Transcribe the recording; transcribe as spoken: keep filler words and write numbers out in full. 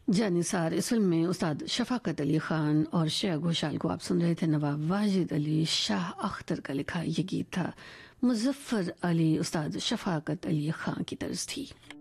जानिसार इस फिल्म में उस्ताद शफाकत अली खान और श्रेया घोषाल को आप सुन रहे थे। नवाब वाजिद अली शाह अख्तर का लिखा ये गीत था। मुजफ्फर अली उस्ताद शफाकत अली खान की तर्ज थी।